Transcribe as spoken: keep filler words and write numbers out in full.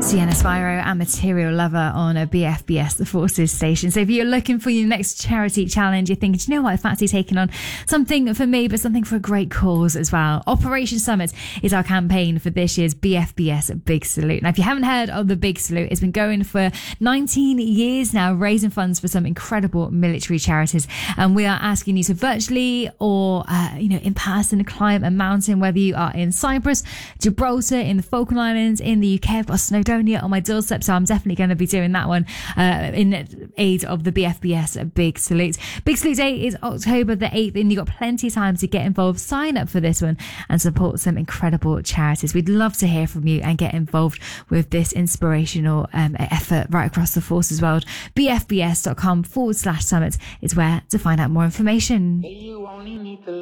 Sienna Spyro and Material Lover on a B F B S, the Forces station. So if you're looking for your next charity challenge, you're thinking, do you know what, I fancy taking on something for me, but something for a great cause as well. Operation Summit is our campaign for this year's B F B S Big Salute. Now, if you haven't heard of the Big Salute, it's been going for nineteen years now, raising funds for some incredible military charities. And we are asking you to virtually or, uh, you know, in person climb a mountain, whether you are in Cyprus, Gibraltar, in the Falkland Islands, in the U K. I've got Snowdonia on my doorstep, so I'm definitely going to be doing that one uh, in aid of the B F B S Big Salute. Big Salute Day is October the eighth, and you've got plenty of time to get involved. Sign up for this one and support some incredible charities. We'd love to hear from you and get involved with this inspirational um, effort right across the forces world. bfbs.com forward slash summit is where to find out more information.